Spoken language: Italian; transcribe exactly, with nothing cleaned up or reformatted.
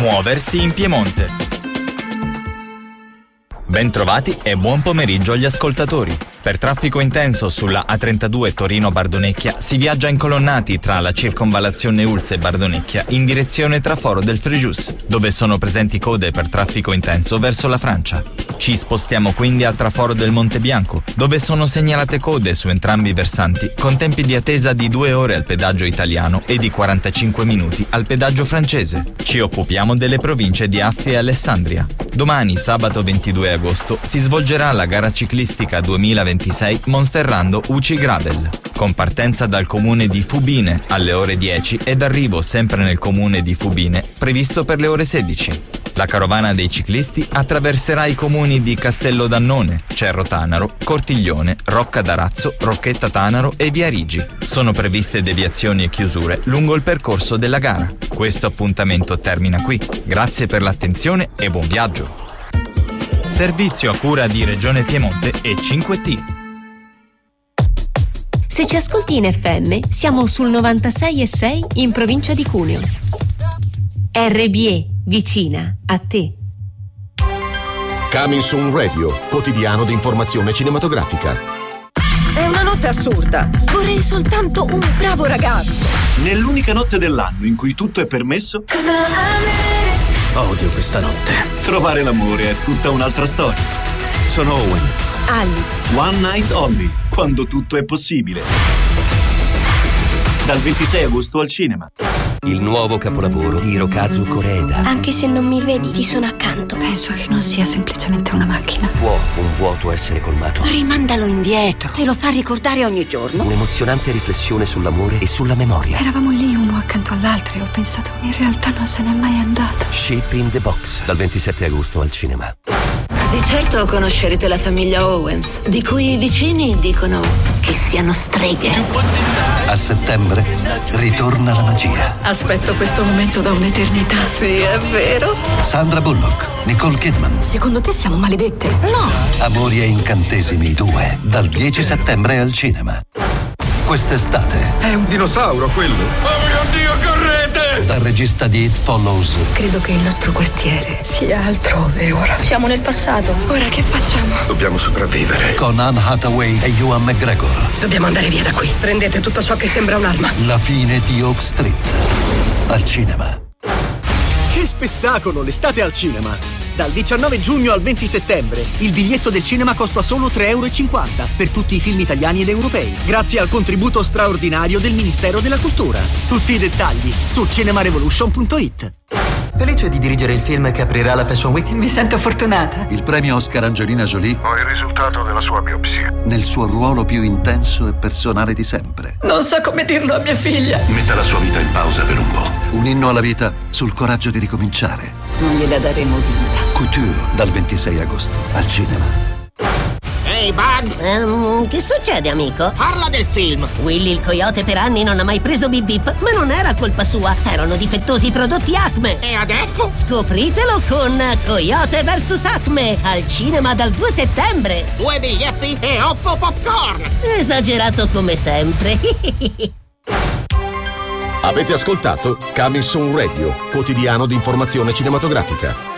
Muoversi in Piemonte. Bentrovati e buon pomeriggio agli ascoltatori. Per traffico intenso sulla A trentadue Torino-Bardonecchia si viaggia incolonnati tra la circonvallazione Ulse e Bardonecchia in direzione Traforo del Frejus, dove sono presenti code per traffico intenso verso la Francia. Ci spostiamo quindi al Traforo del Monte Bianco, dove sono segnalate code su entrambi i versanti, con tempi di attesa di due ore al pedaggio italiano e di quarantacinque minuti al pedaggio francese. Ci occupiamo delle province di Asti e Alessandria. Domani, sabato ventidue agosto, si svolgerà la gara ciclistica duemilaventisei Monsterrando U C I Gravel, con partenza dal comune di Fubine alle ore dieci ed arrivo sempre nel comune di Fubine, previsto per le ore sedici. La carovana dei ciclisti attraverserà i comuni di Castello d'Annone, Cerro Tanaro, Cortiglione, Rocca d'Arazzo, Rocchetta Tanaro e Viarigi. Sono previste deviazioni e chiusure lungo il percorso della gara. Questo appuntamento termina qui. Grazie per l'attenzione e buon viaggio. Servizio a cura di Regione Piemonte e cinque T. Se ci ascolti in F M, siamo sul novantasei e sei in provincia di Cuneo. R B E, vicina a te. Coming Soon Radio, quotidiano di informazione cinematografica. È una notte assurda. Vorrei soltanto un bravo ragazzo. Nell'unica notte dell'anno in cui tutto è permesso. Odio questa notte. Trovare l'amore è tutta un'altra storia. Sono Owen. Ali. One Night Only, quando tutto è possibile. Dal ventisei agosto al cinema. Il nuovo capolavoro di Hirokazu Koreeda. Anche se non mi vedi, ti sono accanto. Penso che non sia semplicemente una macchina. Può un vuoto essere colmato? Rimandalo indietro. Te lo fa ricordare ogni giorno. Un'emozionante riflessione sull'amore e sulla memoria. Eravamo lì uno accanto all'altro e ho pensato, in realtà non se n'è mai andata. Shape in the Box, dal ventisette agosto al cinema. Di certo conoscerete la famiglia Owens, di cui i vicini dicono che siano streghe. A settembre ritorna la magia. Aspetto questo momento da un'eternità. Sì, è vero. Sandra Bullock, Nicole Kidman. Secondo te siamo maledette? No. Amori e incantesimi due, dal dieci settembre al cinema. Quest'estate. È un dinosauro quello. Oh mio Dio, correte! Dal regista di It Follows. Credo che il nostro quartiere sia altrove ora. Siamo nel passato. Ora che facciamo? Dobbiamo sopravvivere. Con Anne Hathaway e Ewan McGregor. Dobbiamo andare via da qui. Prendete tutto ciò che sembra un'arma. La fine di Oak Street. Al cinema. Che spettacolo, l'estate al cinema! Dal diciannove giugno al venti settembre il biglietto del cinema costa solo tre e cinquanta euro per tutti i film italiani ed europei, grazie al contributo straordinario del Ministero della Cultura. Tutti i dettagli su cinemarevolution punto it. Felice di dirigere il film che aprirà la Fashion Week. Mi sento fortunata. Il premio Oscar Angelina Jolie. Ho il risultato della sua biopsia. Nel suo ruolo più intenso e personale di sempre. Non so come dirlo a mia figlia. Metta la sua vita in pausa per un po'. Un inno alla vita sul coraggio di ricominciare. Non gliela daremo vinta. Couture, dal ventisei agosto al cinema. Ehi, hey Bugs! Um, che succede, amico? Parla del film! Willy il coyote per anni non ha mai preso Bip Bip, ma non era colpa sua, erano difettosi i prodotti Acme. E adesso? Scopritelo con Coyote versus Acme, al cinema dal due settembre. Due biglietti e otto popcorn! Esagerato come sempre. Avete ascoltato Coming Soon Radio, quotidiano di informazione cinematografica.